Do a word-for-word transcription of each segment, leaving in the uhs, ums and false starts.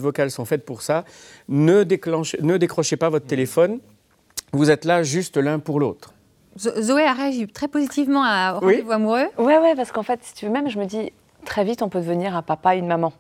vocales sont faites pour ça. Ne, déclenchez, ne décrochez pas votre téléphone. Vous êtes là juste l'un pour l'autre. Zoé a réagi très positivement à au Oui. rendez-vous amoureux. Ouais, ouais, parce qu'en fait, si tu veux, même, je me dis, très vite, on peut devenir un papa et une maman.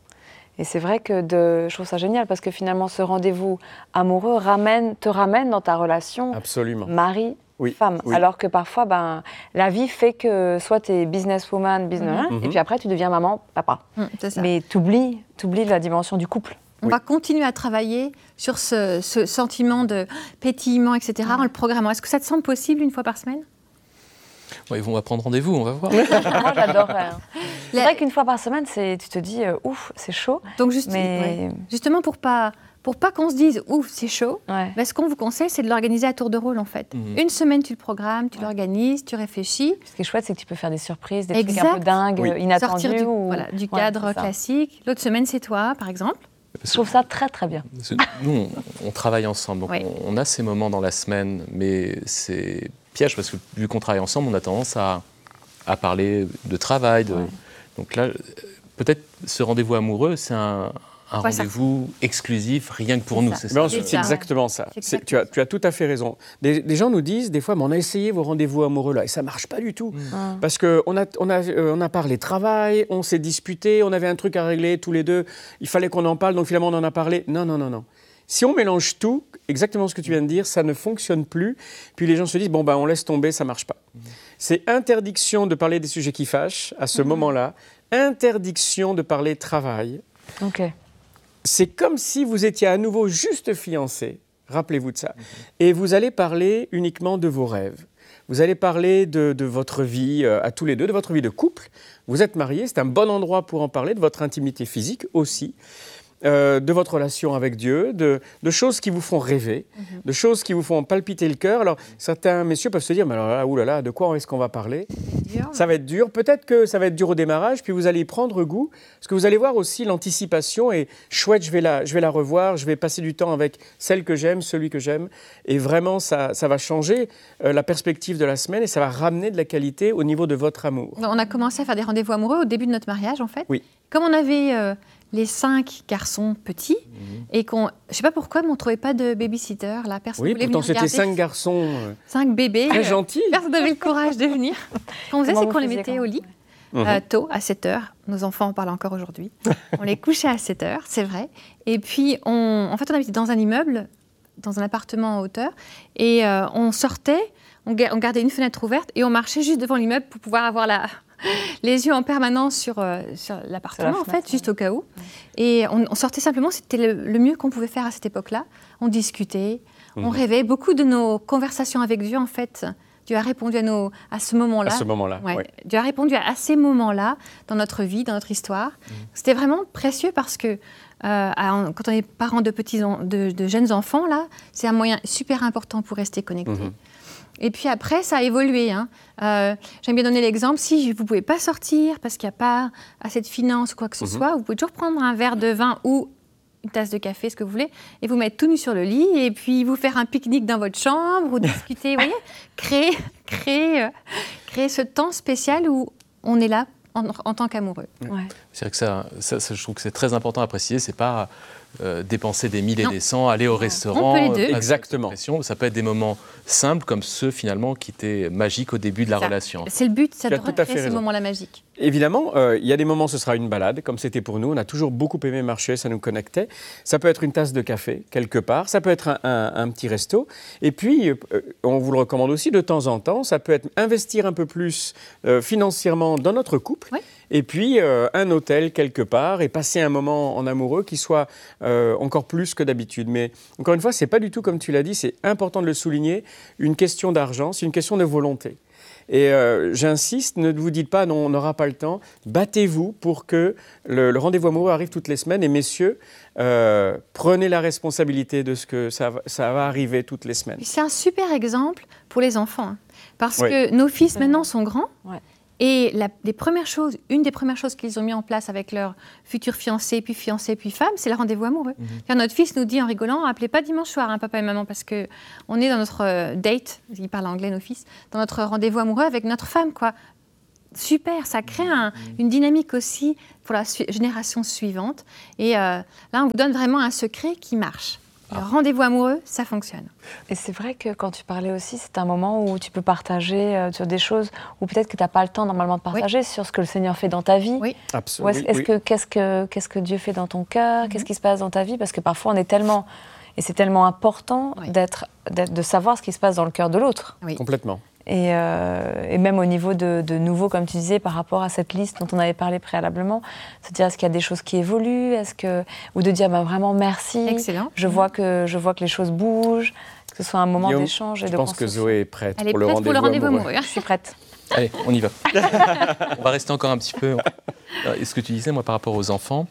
Et c'est vrai que de, je trouve ça génial, parce que finalement, ce rendez-vous amoureux ramène, te ramène dans ta relation Absolument. mari, Oui, femme. oui. Alors que parfois, ben, la vie fait que soit tu es businesswoman, business, Mhm. et puis après, tu deviens maman, papa. Hum, c'est ça. Mais tu oublies la dimension du couple. On Oui. va continuer à travailler sur ce, ce sentiment de pétillement, et cetera, en le programmant. Est-ce que ça te semble possible une fois par semaine ? Ouais, ils vont prendre rendez-vous, on va voir. Moi, j'adorerais. hein. C'est La- vrai qu'une fois par semaine, c'est, tu te dis, euh, ouf, c'est chaud. Donc juste, Mais- ouais. justement, pour pas, pour pas qu'on se dise « ouf, c'est chaud Ouais. », ben, ce qu'on vous conseille, c'est de l'organiser à tour de rôle, en fait. Mhm. Une semaine, tu le programmes, tu l'organises, tu réfléchis. Ce qui est chouette, c'est que tu peux faire des surprises, des trucs Exact. un peu dingues, Oui. inattendus. Sortir du, ou- voilà, du Ouais, cadre c'est ça. classique. L'autre semaine, c'est toi, par exemple. Je trouve ça très, très bien. Parce que nous, on, on travaille ensemble, donc Oui. on, on a ces moments dans la semaine, mais c'est piège parce que vu qu'on travaille ensemble, on a tendance à, à parler de travail. De, Ouais. Donc là, peut-être ce rendez-vous amoureux, c'est un, un Ouais, ça- rendez-vous exclusif, rien que pour C'est nous. ça. C'est Mais ça. ensuite, C'est c'est ça. exactement ça. C'est C'est- exactement tu, as, tu as tout à fait raison. Des, des gens nous disent des fois, mais on a essayé vos rendez-vous amoureux là et ça marche pas du tout. Mm. Parce qu'on a, on a, euh, on a parlé travail, on s'est disputé, on avait un truc à régler tous les deux, il fallait qu'on en parle, donc finalement on en a parlé. Non, non, non, non. Si on mélange tout, exactement ce que tu viens de dire, ça ne fonctionne plus. Puis les gens se disent, bon, ben, on laisse tomber, ça marche pas. C'est interdiction de parler des sujets qui fâchent à ce moment-là, interdiction de parler travail. Ok. C'est comme si vous étiez à nouveau juste fiancés, rappelez-vous de ça, et vous allez parler uniquement de vos rêves. Vous allez parler de, de votre vie euh, à tous les deux, de votre vie de couple. Vous êtes mariés, c'est un bon endroit pour en parler, de votre intimité physique aussi, euh, de votre relation avec Dieu, de, de choses qui vous font rêver, de choses qui vous font palpiter le cœur. Alors, certains messieurs peuvent se dire, mais alors là, oulala, de quoi est-ce qu'on va parler ? Dur. Ça va être dur. Peut-être que ça va être dur au démarrage, puis vous allez y prendre goût. Parce que vous allez voir aussi l'anticipation et chouette, je vais la, je vais la revoir, je vais passer du temps avec celle que j'aime, celui que j'aime. Et vraiment, ça, ça va changer euh, la perspective de la semaine et ça va ramener de la qualité au niveau de votre amour. On a commencé à faire des rendez-vous amoureux au début de notre mariage, en fait. Oui. Comme on avait euh, les cinq garçons petits, et qu'on, je ne sais pas pourquoi, mais on ne trouvait pas de babysitter. Là, personne Oui, voulait pourtant venir c'était regarder. cinq garçons euh, Cinq bébés. très euh, gentils. Personne n'avait le courage de venir. Ce qu'on faisait, Comment c'est vous qu'on les faisiez mettait quand- au lit, Mhm. euh, tôt, à sept heures. Nos enfants en parlent encore aujourd'hui. On les couchait à sept heures, c'est vrai. Et puis, on, en fait, on habitait dans un immeuble, dans un appartement en hauteur, et euh, on sortait, on, ga- on gardait une fenêtre ouverte, et on marchait juste devant l'immeuble pour pouvoir avoir la, les yeux en permanence sur, euh, sur l'appartement, Sur la en fait, fenêtre, juste au cas où. Et on, on sortait simplement, c'était le, le mieux qu'on pouvait faire à cette époque-là. On discutait, on rêvait. Beaucoup de nos conversations avec Dieu, en fait, Dieu a répondu à, nos, à ce moment-là. À ce moment-là, Ouais. ouais. Dieu a répondu à, à ces moments-là dans notre vie, dans notre histoire. C'était vraiment précieux parce que euh, à- quand on est parents de, petits, en- de, de jeunes enfants, là, c'est un moyen super important pour rester connecté. Mhm. Et puis après, ça a évolué. Hein. Euh, J'aime bien donner l'exemple, si vous ne pouvez pas sortir parce qu'il n'y a pas assez de finances ou quoi que ce Mhm. soit, vous pouvez toujours prendre un verre de vin ou une tasse de café, ce que vous voulez, et vous mettre tout nu sur le lit, et puis vous faire un pique-nique dans votre chambre, ou discuter, vous voyez, créer, créer, euh, créer ce temps spécial où on est là en, en tant qu'amoureux. Ouais. C'est vrai que ça, ça, ça, je trouve que c'est très important à préciser. C'est pas euh, dépenser des mille et Non. des cents, aller au restaurant. On peut les deux. euh, pas de Exactement. pression. Ça peut être des moments simples comme ceux finalement qui étaient magiques au début de la Ça, relation. C'est le but, ça Tu as de tout à fait recréer ces raison. moments-là magiques. Évidemment, euh, il y a des moments, ce sera une balade, comme c'était pour nous. On a toujours beaucoup aimé marcher, ça nous connectait. Ça peut être une tasse de café, quelque part. Ça peut être un, un- un petit resto. Et puis, euh, on vous le recommande aussi de temps en temps. Ça peut être investir un peu plus euh, financièrement dans notre couple. Oui. Et puis, euh, un hôtel quelque part et passer un moment en amoureux qui soit euh, encore plus que d'habitude. Mais encore une fois, c'est pas du tout comme tu l'as dit, c'est important de le souligner, une question d'argent, c'est une question de volonté. Et euh, j'insiste, ne vous dites pas non, on n'aura pas le temps. Battez-vous pour que le, le rendez-vous amoureux arrive toutes les semaines. Et messieurs, euh, prenez la responsabilité de ce que ça, va- ça va arriver toutes les semaines. Puis c'est un super exemple pour les enfants, hein, parce Oui. que nos fils maintenant sont grands. Ouais. Et la, les premières choses, une des premières choses qu'ils ont mis en place avec leur futur fiancé, puis fiancé, puis femme, c'est le rendez-vous amoureux. Car notre fils nous dit en rigolant, appelez pas dimanche soir, hein, papa et maman, parce que on est dans notre euh, date, ils parlent anglais nos fils, dans notre rendez-vous amoureux avec notre femme, quoi. super, ça crée un, une dynamique aussi pour la su- génération suivante. Et euh, là, on vous donne vraiment un secret qui marche. Le ah. rendez-vous amoureux, ça fonctionne. Et c'est vrai que quand tu parlais aussi, c'est un moment où tu peux partager euh, sur des choses où peut-être que tu n'as pas le temps normalement de partager, oui. sur ce que le Seigneur fait dans ta vie. Oui, absolument. Est-ce, est-ce oui. que, qu'est-ce que, qu'est-ce que Dieu fait dans ton cœur, mm-hmm. qu'est-ce qui se passe dans ta vie? Parce que parfois, on est tellement... Et c'est tellement important oui. d'être, d'être, de savoir ce qui se passe dans le cœur de l'autre. Oui. Complètement. Et, euh, et même au niveau de, de nouveau, comme tu disais, par rapport à cette liste dont on avait parlé préalablement, se dire est-ce qu'il y a des choses qui évoluent, est-ce que, ou de dire bah, vraiment merci, excellent. Je, mmh. vois que, je vois que les choses bougent, que ce soit un moment Guillaume, d'échange et de construction. Je pense que Zoé est prête, Elle est pour, prête le pour le rendez-vous amoureux. Je suis prête. Allez, on y va. On va rester encore un petit peu. Et ce que tu disais, moi, par rapport aux enfants,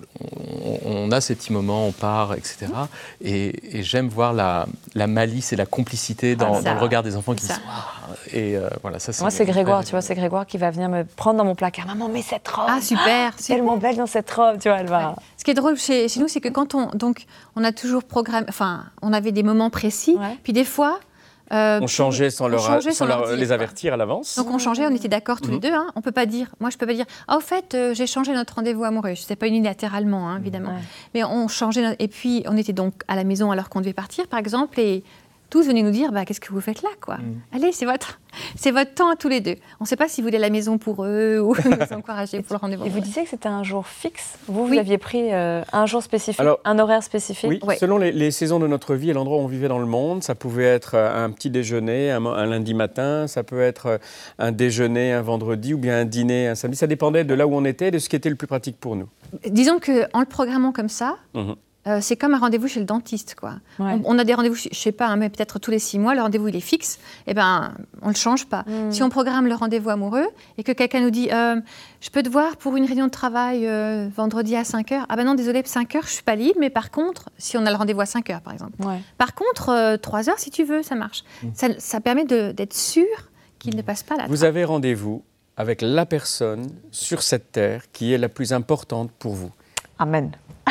on, on a ces petits moments, on part, et cetera. Et, et j'aime voir la, la malice et la complicité dans, ah, dans le regard des enfants qui disent waouh. Et euh, voilà, ça c'est. Moi, c'est Grégoire, tu vois, c'est Grégoire qui va venir me prendre dans mon placard. Maman, mets cette robe. Ah super, super. Tellement belle dans cette robe, tu vois, elle va. Ouais. Ce qui est drôle chez, chez nous, c'est que quand on, donc, on a toujours programmé, enfin, on avait des moments précis, ouais. puis des fois. Euh, on changeait sans, on leur, changeait sans, sans leur, leur les avertir à l'avance. Donc on changeait, on était d'accord tous mmh. les deux. Hein. On peut pas dire, moi je peux pas dire, ah au fait euh, j'ai changé notre rendez-vous amoureux. C'était pas unilatéralement, hein, évidemment. Ouais. Mais on changeait notre... et puis on était donc à la maison alors qu'on devait partir, par exemple, et tous venaient nous dire, bah qu'est-ce que vous faites là, quoi. Mmh. Allez, c'est votre, c'est votre temps à tous les deux. On ne sait pas si vous voulez à la maison pour eux ou nous encourager pour le rendez-vous. Et vous disiez que c'était un jour fixe. Vous, oui. vous aviez pris euh, un jour spécifique, alors, un horaire spécifique. Oui, ouais. selon les, les saisons de notre vie et l'endroit où on vivait dans le monde, ça pouvait être un petit déjeuner un, un lundi matin, ça peut être un déjeuner un vendredi ou bien un dîner un samedi. Ça dépendait de là où on était et de ce qui était le plus pratique pour nous. Disons qu'en le programmant comme ça, mmh. Euh, c'est comme un rendez-vous chez le dentiste, quoi. Ouais. On, on a des rendez-vous, je ne sais pas, hein, mais peut-être tous les six mois, le rendez-vous il est fixe, et eh ben on ne le change pas. Mm. Si on programme le rendez-vous amoureux et que quelqu'un nous dit euh, je peux te voir pour une réunion de travail euh, vendredi à cinq heures, ah ben non, désolé, cinq heures, je ne suis pas libre, mais par contre, si on a le rendez-vous à cinq heures, par exemple. Ouais. Par contre, euh, trois heures, si tu veux, ça marche. Mm. Ça, ça permet de, d'être sûr qu'il mm. ne passe pas la Vous avez rendez-vous avec la personne sur cette terre qui est la plus importante pour vous. Amen.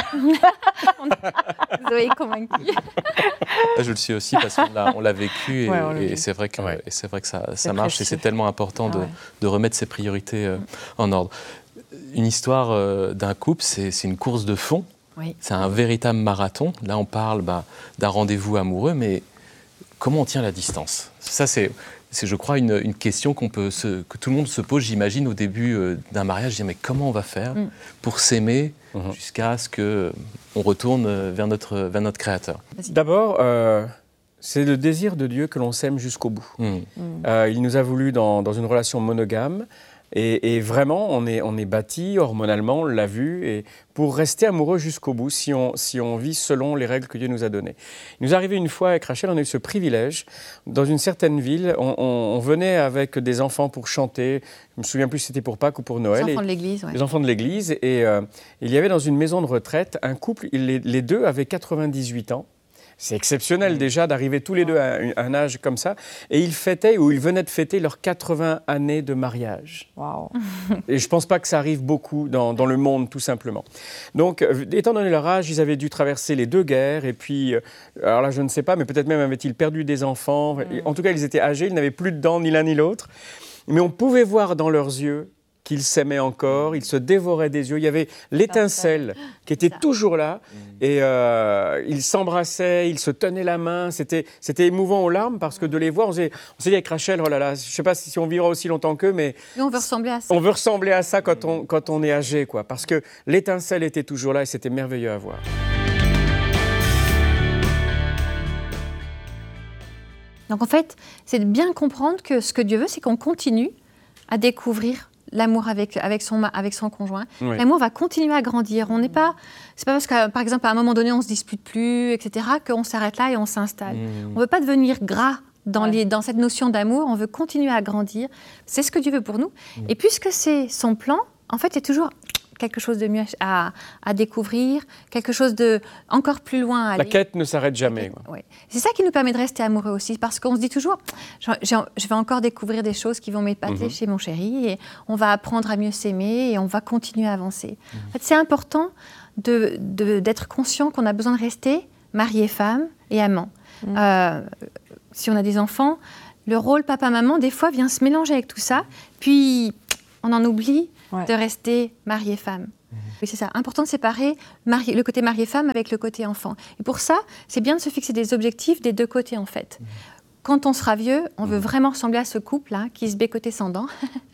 Zoé est convaincue. Je le suis aussi parce qu'on l'a, on l'a vécu et, ouais, et, et c'est vrai que, ouais. et c'est vrai que ça, ça marche et c'est tellement important de, ah ouais. de remettre ses priorités euh, en ordre. Une histoire euh, d'un couple, c'est, c'est une course de fond. Oui. C'est un véritable marathon. Là, on parle bah, d'un rendez-vous amoureux, mais comment on tient la distance ? Ça, c'est... C'est, je crois, une, une question qu'on peut se, que tout le monde se pose, j'imagine, au début euh, d'un mariage. Dire, mais comment on va faire mm. pour s'aimer mm-hmm. jusqu'à ce qu'on retourne vers notre, vers notre Créateur ? D'abord, euh, c'est le désir de Dieu que l'on s'aime jusqu'au bout. Mm. Mm. Euh, il nous a voulu dans, dans une relation monogame. Et, et vraiment, on est, on est bâti hormonalement, on l'a vu, et pour rester amoureux jusqu'au bout, si on, si on vit selon les règles que Dieu nous a données. Il nous est arrivé une fois avec Rachel, on a eu ce privilège. Dans une certaine ville, on, on, on venait avec des enfants pour chanter. Je me souviens plus si c'était pour Pâques ou pour Noël. Les enfants de l'église, oui. Les enfants de l'église. Et euh, il y avait dans une maison de retraite un couple, les, les deux avaient quatre-vingt-dix-huit ans. C'est exceptionnel mmh. déjà d'arriver tous les deux à un âge comme ça. Et ils fêtaient, ou ils venaient de fêter leurs quatre-vingts années de mariage. Wow. Et je ne pense pas que ça arrive beaucoup dans, dans le monde, tout simplement. Donc, étant donné leur âge, ils avaient dû traverser les deux guerres. Et puis, alors là, je ne sais pas, mais peut-être même avaient-ils perdu des enfants. Mmh. En tout cas, ils étaient âgés, ils n'avaient plus de dents, ni l'un ni l'autre. Mais on pouvait voir dans leurs yeux qu'ils s'aimaient encore, ils se dévoraient des yeux. Il y avait l'étincelle qui était toujours là. Et euh, ils s'embrassaient, ils se tenaient la main. C'était, c'était émouvant aux larmes parce que de les voir, on s'est, on s'est dit avec Rachel, oh là là, je ne sais pas si on vivra aussi longtemps qu'eux, mais... mais on veut ressembler à ça. On veut ressembler à ça quand on, quand on est âgé, quoi. Parce que l'étincelle était toujours là et c'était merveilleux à voir. Donc en fait, c'est de bien comprendre que ce que Dieu veut, c'est qu'on continue à découvrir l'amour avec, avec, son, avec son conjoint. Oui. L'amour va continuer à grandir. On n'est pas, c'est pas parce que, par exemple, à un moment donné, on ne se dispute plus, et cetera, qu'on s'arrête là et on s'installe. Mmh. On ne veut pas devenir gras dans, ouais. les, dans cette notion d'amour. On veut continuer à grandir. C'est ce que Dieu veut pour nous. Mmh. Et puisque c'est son plan, en fait, il y a toujours quelque chose de mieux à, à découvrir, quelque chose de encore plus loin à aller. La quête ne s'arrête jamais. Oui. C'est ça qui nous permet de rester amoureux aussi, parce qu'on se dit toujours, je, je, je vais encore découvrir des choses qui vont m'épater mm-hmm. chez mon chéri, et on va apprendre à mieux s'aimer, et on va continuer à avancer. Mm-hmm. En fait, c'est important de, de, d'être conscient qu'on a besoin de rester mari et femme et amant. Mm-hmm. Euh, si on a des enfants, le rôle papa-maman, des fois, vient se mélanger avec tout ça, puis... on en oublie ouais. de rester mari et femme. Mmh. Oui, c'est ça. Important de séparer mari, le côté mari et femme avec le côté enfant. Et pour ça, c'est bien de se fixer des objectifs des deux côtés, en fait. Mmh. Quand on sera vieux, on mmh. veut vraiment ressembler à ce couple-là, qui se bécotait sans dents,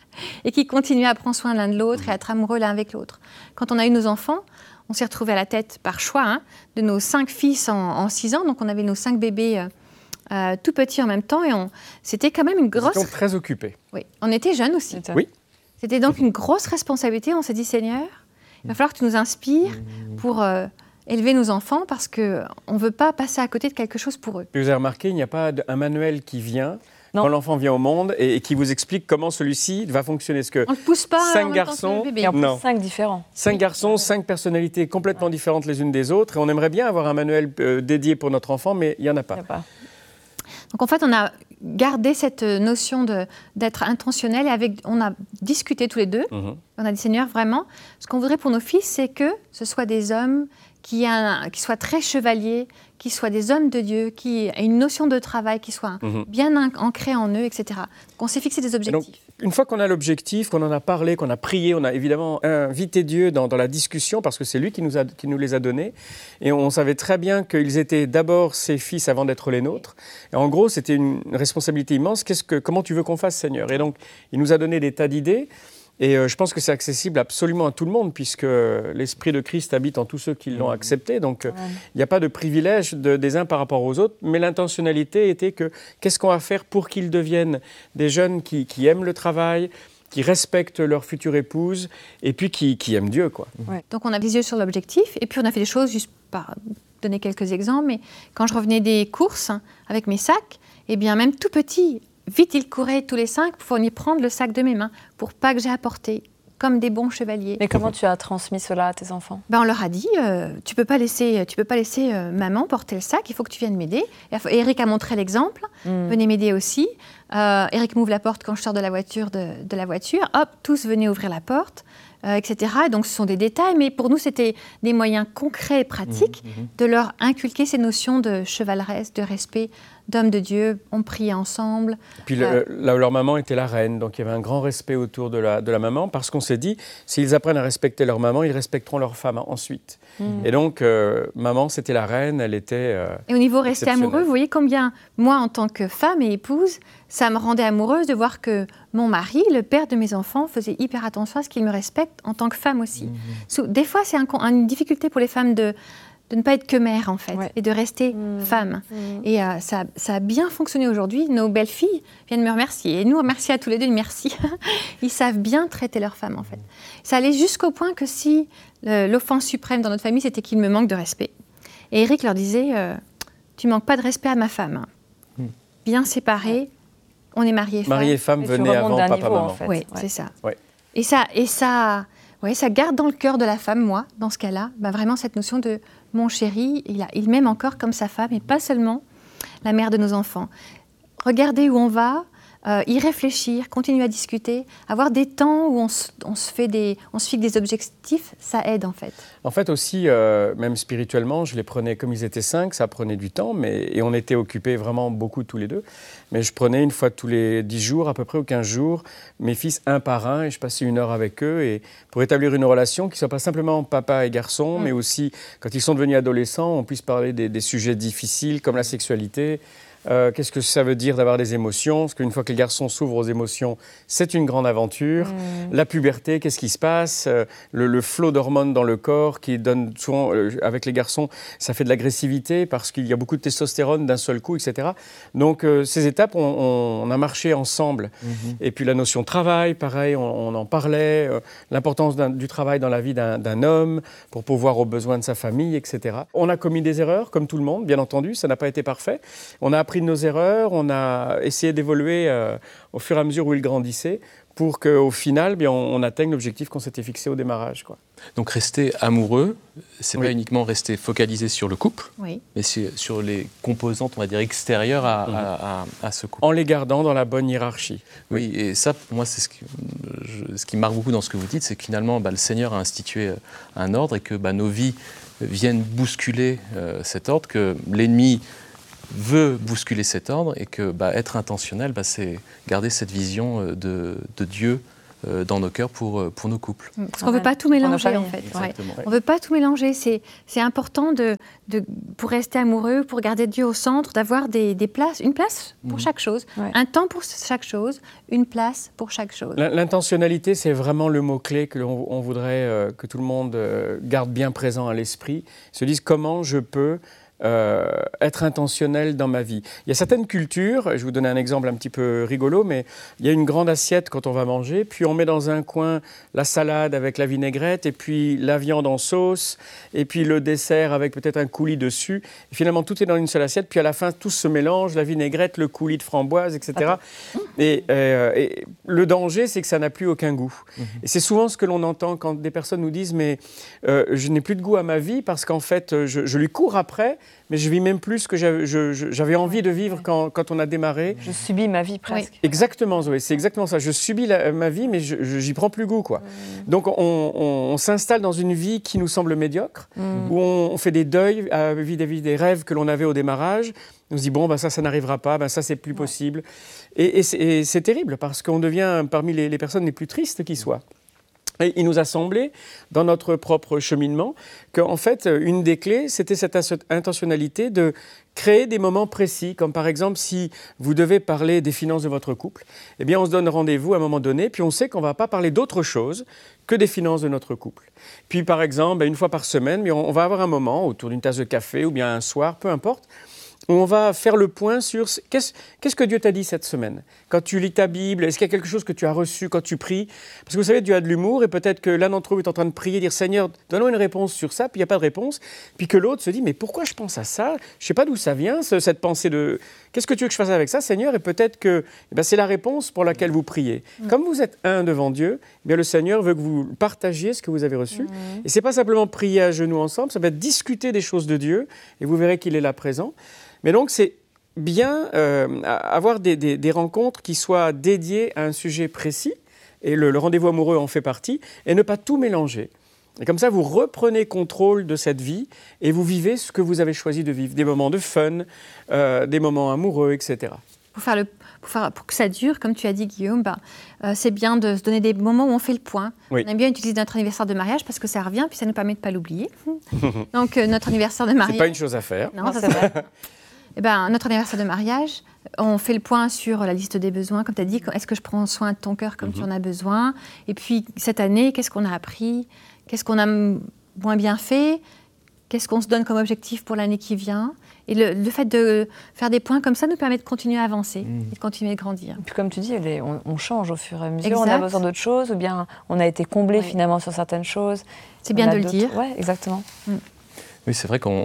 et qui continue à prendre soin l'un de l'autre mmh. et à être amoureux l'un avec l'autre. Quand on a eu nos enfants, on s'est retrouvés à la tête, par choix, hein, de nos cinq fils en, en six ans. Donc, on avait nos cinq bébés euh, euh, tout petits en même temps. Et on, c'était quand même une grosse... Nous étions très occupés. Oui, on était jeunes aussi. C'était... Oui. C'était donc une grosse responsabilité. On s'est dit, Seigneur, il va falloir que tu nous inspires pour euh, élever nos enfants parce qu'on ne veut pas passer à côté de quelque chose pour eux. Et vous avez remarqué, il n'y a pas un manuel qui vient... Non. Quand l'enfant vient au monde et, et qui vous explique comment celui-ci va fonctionner. Ce que on ne pousse pas cinq en même garçons, temps que le bébé. Et en plus, non. cinq différents. Cinq oui. garçons, cinq personnalités complètement ouais. différentes les unes des autres. Et on aimerait bien avoir un manuel euh, dédié pour notre enfant, mais il n'y en a pas. Il y a pas. Donc en fait, on a gardé cette notion de, d'être intentionnel et avec, on a discuté tous les deux. Mm-hmm. On a dit, Seigneur, vraiment, ce qu'on voudrait pour nos fils, c'est que ce soient des hommes qui, a, qui soient très chevaliers, qui soient des hommes de Dieu, qui aient une notion de travail qui soit mm-hmm. bien ancrée en eux, et cetera. Donc on s'est fixé des objectifs. Donc, une fois qu'on a l'objectif, qu'on en a parlé, qu'on a prié, on a évidemment invité Dieu dans, dans la discussion parce que c'est lui qui nous, a, qui nous les a donnés. Et on savait très bien qu'ils étaient d'abord ses fils avant d'être les nôtres. Et en gros, c'était une responsabilité immense. Qu'est-ce que, comment tu veux qu'on fasse, Seigneur ? Et donc, il nous a donné des tas d'idées. Et euh, je pense que c'est accessible absolument à tout le monde puisque l'Esprit de Christ habite en tous ceux qui l'ont accepté. Donc, il euh, n'y a pas de privilège de, des uns par rapport aux autres. Mais l'intentionnalité était que qu'est-ce qu'on va faire pour qu'ils deviennent des jeunes qui, qui aiment le travail, qui respectent leur future épouse et puis qui, qui aiment Dieu, quoi. Ouais. Donc, on a les yeux sur l'objectif et puis on a fait des choses, juste par donner quelques exemples, mais quand je revenais des courses avec mes sacs, eh bien, même tout petit... Vite, ils couraient tous les cinq pour venir prendre le sac de mes mains, pour pas que j'ai apporté, comme des bons chevaliers. Mais comment tu as transmis cela à tes enfants ? Ben, on leur a dit, euh, tu peux pas laisser, tu peux pas laisser euh, maman porter le sac, il faut que tu viennes m'aider. Et Eric a montré l'exemple, mmh. venez m'aider aussi. Euh, Eric m'ouvre la porte quand je sors de la voiture, de, de la voiture. Hop, tous venaient ouvrir la porte, euh, et cetera. Et donc, ce sont des détails, mais pour nous, c'était des moyens concrets et pratiques mmh. de leur inculquer ces notions de chevaleresse, de respect, d'hommes de Dieu, on priait ensemble. Et puis euh, le, la, leur maman était la reine, donc il y avait un grand respect autour de la, de la maman, parce qu'on s'est dit, s'ils apprennent à respecter leur maman, ils respecteront leur femme ensuite. Mmh. Et donc, euh, maman, c'était la reine, elle était euh, Et au niveau rester amoureux, vous voyez combien, moi, en tant que femme et épouse, ça me rendait amoureuse de voir que mon mari, le père de mes enfants, faisait hyper attention à ce qu'il me respecte en tant que femme aussi. Mmh. Des fois, c'est un, une difficulté pour les femmes de... de ne pas être que mère, en fait, ouais. et de rester mmh. femme. Mmh. Et euh, ça, ça a bien fonctionné aujourd'hui. Nos belles-filles viennent me remercier. Et nous, merci à tous les deux, merci. Ils savent bien traiter leur femme, en fait. Ça allait jusqu'au point que si le, l'offense suprême dans notre famille, c'était qu'il me manque de respect. Et Eric leur disait, euh, tu manques pas de respect à ma femme. Mmh. Bien séparés, on est mariés et femmes. Mariés et femmes venaient avant papa, niveau, maman. En fait. Oui, ouais. c'est ça. Ouais. Et ça... Et ça Ouais, ça garde dans le cœur de la femme, moi, dans ce cas-là, ben vraiment cette notion de mon chéri, il, a, il m'aime encore comme sa femme, et pas seulement la mère de nos enfants. Regarder où on va, euh, y réfléchir, continuer à discuter, avoir des temps où on se, on se, fait des, on se fixe des objectifs, ça aide en fait. En fait aussi, euh, même spirituellement, je les prenais comme ils étaient cinq, ça prenait du temps, mais, et on était occupés vraiment beaucoup tous les deux. Mais je prenais une fois tous les dix jours, à peu près, ou quinze jours, mes fils un par un, et je passais une heure avec eux, et pour établir une relation qui ne soit pas simplement papa et garçon, mmh. mais aussi, quand ils sont devenus adolescents, on puisse parler des, des sujets difficiles, comme la sexualité. Euh, qu'est-ce que ça veut dire d'avoir des émotions ? Parce qu'une fois que les garçons s'ouvrent aux émotions, c'est une grande aventure. Mmh. La puberté, qu'est-ce qui se passe ? euh, le, le flot d'hormones dans le corps qui donne souvent, euh, avec les garçons, ça fait de l'agressivité parce qu'il y a beaucoup de testostérone d'un seul coup, et cetera. Donc euh, ces étapes, on, on, on a marché ensemble. Mmh. Et puis la notion travail, pareil, on, on en parlait. Euh, l'importance d'un, du travail dans la vie d'un, d'un homme pour pourvoir aux besoins de sa famille, et cetera. On a commis des erreurs, comme tout le monde, bien entendu, ça n'a pas été parfait. On a appris de nos erreurs, on a essayé d'évoluer euh, au fur et à mesure où ils grandissaient pour qu'au final, bien, on, on atteigne l'objectif qu'on s'était fixé au démarrage, quoi. Donc rester amoureux, c'est oui. pas uniquement rester focalisé sur le couple, oui. mais sur les composantes, on va dire, extérieures à, mmh. à, à, à ce couple. En les gardant dans la bonne hiérarchie. Oui, oui et ça, pour moi, c'est ce qui, je, ce qui marque beaucoup dans ce que vous dites, c'est que finalement, bah, le Seigneur a institué un ordre et que bah, nos vies viennent bousculer euh, cet ordre, que l'ennemi veut bousculer cet ordre et que bah, être intentionnel, bah, c'est garder cette vision de, de Dieu euh, dans nos cœurs pour, pour nos couples. Parce qu'on ne veut pas tout mélanger, en fait. Ouais. On ne veut pas tout mélanger. C'est, c'est important, de, de, pour rester amoureux, pour garder Dieu au centre, d'avoir des, des places, une place pour mmh. chaque chose, ouais. un temps pour chaque chose, une place pour chaque chose. L'intentionnalité, c'est vraiment le mot-clé que l'on on voudrait euh, que tout le monde euh, garde bien présent à l'esprit, se dise comment je peux Euh, être intentionnel dans ma vie. Il y a certaines cultures, je vais vous donner un exemple un petit peu rigolo, mais il y a une grande assiette quand on va manger, puis on met dans un coin la salade avec la vinaigrette, et puis la viande en sauce, et puis le dessert avec peut-être un coulis dessus. Et finalement, tout est dans une seule assiette, puis à la fin, tout se mélange, la vinaigrette, le coulis de framboise, et cetera. Et, euh, et le danger, c'est que ça n'a plus aucun goût. Mmh. Et c'est souvent ce que l'on entend quand des personnes nous disent « mais euh, je n'ai plus de goût à ma vie parce qu'en fait, je, je lui cours après ». Mais je vis même plus ce que j'avais, je, je, j'avais envie de vivre quand, quand on a démarré. Je subis ma vie presque. Oui. Exactement, Zoé, c'est exactement ça. Je subis la, ma vie, mais je, je, j'y prends plus goût, quoi. Mmh. Donc on, on, on s'installe dans une vie qui nous semble médiocre, mmh. où on, on fait des deuils vis-à-vis des rêves que l'on avait au démarrage. On se dit, bon, ben ça, ça n'arrivera pas, ben ça, c'est plus ouais. possible. Et, et, c'est, et c'est terrible, parce qu'on devient parmi les, les personnes les plus tristes qui soient. Et il nous a semblé, dans notre propre cheminement, qu'en fait, une des clés, c'était cette intentionnalité de créer des moments précis, comme par exemple, si vous devez parler des finances de votre couple, eh bien, on se donne rendez-vous à un moment donné, puis on sait qu'on ne va pas parler d'autre chose que des finances de notre couple. Puis, par exemple, une fois par semaine, on va avoir un moment, autour d'une tasse de café ou bien un soir, peu importe, où on va faire le point sur qu'est-ce, qu'est-ce que Dieu t'a dit cette semaine. Quand tu lis ta Bible, est-ce qu'il y a quelque chose que tu as reçu quand tu pries? Parce que vous savez, Dieu a de l'humour et peut-être que l'un d'entre vous est en train de prier, dire « Seigneur, donne-moi une réponse sur ça », puis il n'y a pas de réponse. Puis que l'autre se dit « Mais pourquoi je pense à ça? Je ne sais pas d'où ça vient, cette pensée de « Qu'est-ce que tu veux que je fasse avec ça, Seigneur ?» Et peut-être que eh bien, c'est la réponse pour laquelle vous priez. Mmh. Comme vous êtes un devant Dieu, eh bien, le Seigneur veut que vous partagiez ce que vous avez reçu. Mmh. Et ce n'est pas simplement prier à genoux ensemble, ça va être discuter des choses de Dieu et vous verrez qu'il est là présent. Mais donc, c'est bien euh, avoir des, des, des rencontres qui soient dédiées à un sujet précis, et le, le rendez-vous amoureux en fait partie, et ne pas tout mélanger. Et comme ça, vous reprenez contrôle de cette vie, et vous vivez ce que vous avez choisi de vivre, des moments de fun, euh, des moments amoureux, et cetera. Pour, faire le, pour, faire, pour que ça dure, comme tu as dit, Guillaume, bah, euh, c'est bien de se donner des moments où on fait le point. Oui. On aime bien utiliser notre anniversaire de mariage parce que ça revient, puis ça nous permet de ne pas l'oublier. Donc, euh, notre anniversaire de mariage... C'est pas une chose à faire. Non, non ça, c'est vrai. Eh ben, notre anniversaire de mariage, on fait le point sur la liste des besoins, comme tu as dit. Est-ce que je prends soin de ton cœur comme mm-hmm. tu en as besoin? Et puis, cette année, qu'est-ce qu'on a appris? Qu'est-ce qu'on a moins bien fait? Qu'est-ce qu'on se donne comme objectif pour l'année qui vient? Et le, le fait de faire des points comme ça nous permet de continuer à avancer mmh. et de continuer à grandir. Et puis comme tu dis, les, on, on change au fur et à mesure. Exact. On a besoin d'autres choses ou bien on a été comblé oui. finalement sur certaines choses. C'est bien de le dire. Oui, exactement. Mmh. Oui, c'est vrai qu'on...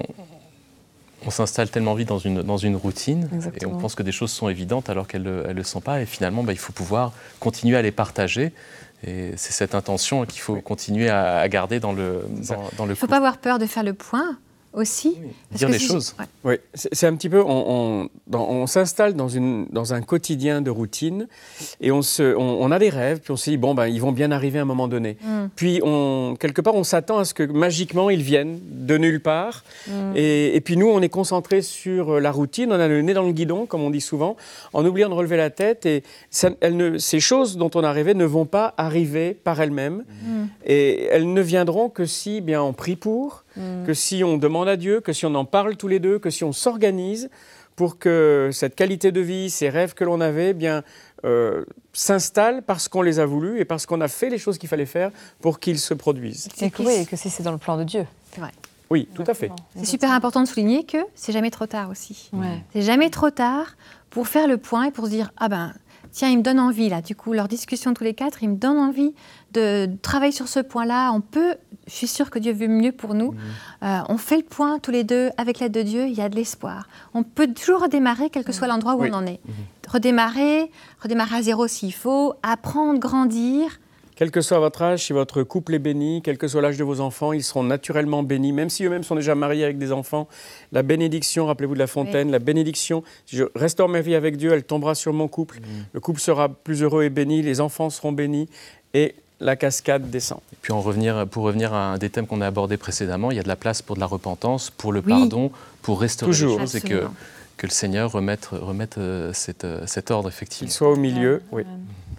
On s'installe tellement vite dans une, dans une routine. Exactement. Et on pense que des choses sont évidentes alors qu'elles ne le sont pas. Et finalement, bah, il faut pouvoir continuer à les partager. Et c'est cette intention qu'il faut oui. continuer à, à garder dans le, dans, dans le Il ne faut pas avoir peur de faire le point aussi. Oui. Dire les si choses. Ouais. Oui, c'est, c'est un petit peu... On, on, dans, on s'installe dans, une, dans un quotidien de routine et on, se, on, on a des rêves, puis on se dit, bon, ben, ils vont bien arriver à un moment donné. Mm. Puis, on, quelque part, on s'attend à ce que magiquement, ils viennent de nulle part. Mm. Et, et puis, nous, on est concentrés sur la routine. On a le nez dans le guidon, comme on dit souvent, en oubliant de relever la tête. Et ça, elles ne, ces choses dont on a rêvé ne vont pas arriver par elles-mêmes. Mm. Et elles ne viendront que si bien, on prie pour, mm. que si on demande à Dieu, que si on en parle tous les deux, que si on s'organise pour que cette qualité de vie, ces rêves que l'on avait, bien, euh, s'installent parce qu'on les a voulus et parce qu'on a fait les choses qu'il fallait faire pour qu'ils se produisent. Et que, oui, et que si c'est dans le plan de Dieu. C'est vrai. Oui, tout à fait. C'est super important de souligner que c'est jamais trop tard aussi. Ouais. C'est jamais trop tard pour faire le point et pour se dire « Ah ben, tiens, il me donne envie, là. » Du coup, leur discussion tous les quatre, ils me donnent envie de travailler sur ce point-là. On peut... Je suis sûre que Dieu veut mieux pour nous. Mmh. Euh, on fait le point tous les deux. Avec l'aide de Dieu, il y a de l'espoir. On peut toujours redémarrer, quel que soit l'endroit où oui. on en est. Mmh. Redémarrer, redémarrer à zéro s'il faut, apprendre, grandir. Quel que soit votre âge, si votre couple est béni, quel que soit l'âge de vos enfants, ils seront naturellement bénis, même si eux-mêmes sont déjà mariés avec des enfants. La bénédiction, rappelez-vous de La Fontaine, oui. la bénédiction, si je restaure ma vie avec Dieu, elle tombera sur mon couple. Mmh. Le couple sera plus heureux et béni, les enfants seront bénis et la cascade descend. Et puis en revenir, pour revenir à un des thèmes qu'on a abordé précédemment, il y a de la place pour de la repentance, pour le oui. pardon, pour restaurer Toujours. les choses Absolument. et que, que le Seigneur remette, remette euh, cet, euh, cet ordre, effectivement. Qu'il soit au milieu, ouais. oui.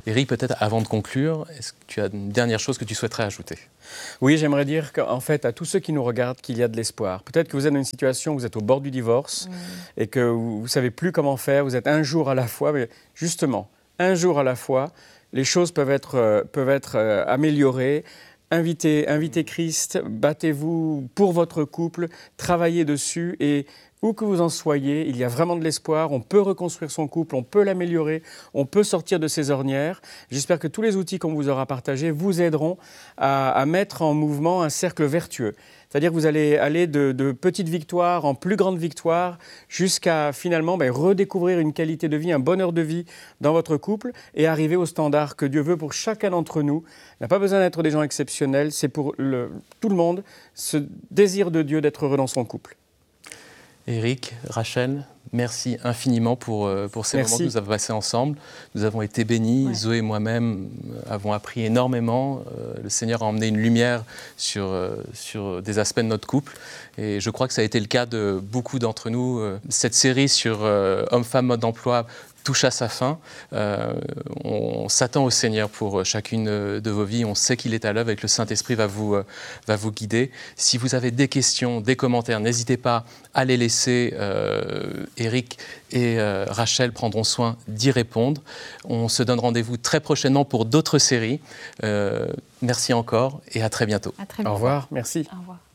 Éric, peut-être avant de conclure, est-ce que tu as une dernière chose que tu souhaiterais ajouter ? Oui, j'aimerais dire qu'en fait, à tous ceux qui nous regardent, qu'il y a de l'espoir. Peut-être que vous êtes dans une situation où vous êtes au bord du divorce mmh. et que vous ne savez plus comment faire, vous êtes un jour à la fois, mais justement, un jour à la fois, les choses peuvent être, euh, peuvent être euh, améliorées. Invitez, invitez Christ, battez-vous pour votre couple, travaillez dessus et où que vous en soyez, il y a vraiment de l'espoir, on peut reconstruire son couple, on peut l'améliorer, on peut sortir de ses ornières. J'espère que tous les outils qu'on vous aura partagés vous aideront à, à mettre en mouvement un cercle vertueux. C'est-à-dire que vous allez aller de, de petites victoires en plus grandes victoires jusqu'à finalement ben, redécouvrir une qualité de vie, un bonheur de vie dans votre couple et arriver au standard que Dieu veut pour chacun d'entre nous. Il n'a pas besoin d'être des gens exceptionnels, c'est pour le, tout le monde ce désir de Dieu d'être heureux dans son couple. Éric, Rachel, merci infiniment pour, pour ces merci. moments que nous avons passés ensemble. Nous avons été bénis, ouais. Zoé et moi-même avons appris énormément. Euh, le Seigneur a emmené une lumière sur, euh, sur des aspects de notre couple. Et je crois que ça a été le cas de beaucoup d'entre nous. Euh, cette série sur euh, Homme-Femme, mode d'emploi touche à sa fin. Euh, on s'attend au Seigneur pour chacune de vos vies. On sait qu'il est à l'œuvre et que le Saint-Esprit va vous, va vous guider. Si vous avez des questions, des commentaires, n'hésitez pas à les laisser. Euh, Éric et euh, Rachel prendront soin d'y répondre. On se donne rendez-vous très prochainement pour d'autres séries. Euh, merci encore et à très bientôt. À très bientôt. Au revoir, merci. Au revoir.